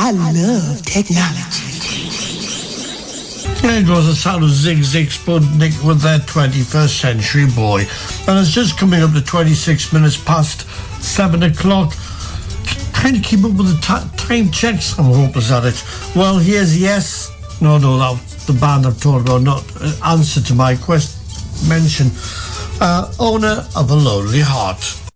I love technology. There goes the sound of Zig Zig Sputnik with their 21st Century Boy. And it's just coming up to 26 minutes past 7 o'clock. Trying to keep up with the time checks. I'm hopeless at it. Well, here's Yes. No, that's the band I'm talking about, not answer to my mention. Owner of a Lonely Heart.